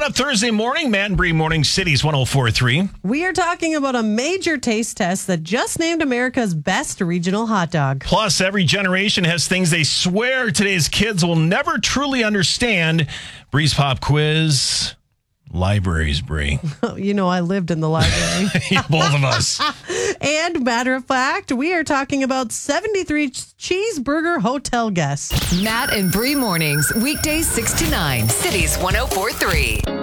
Coming up Thursday morning, Matt and Bree Morning Cities 104.3. We are talking about a major taste test that just named America's best regional hot dog. Plus, every generation has things they swear today's kids will never truly understand. Bree's Pop Quiz. Libraries, Bree. You know, I lived in the library. Both of us. And matter of fact, we are talking about 73 cheeseburger hotel guests. Matt and Bree Mornings, weekdays 6 to 9, Cities 104.3.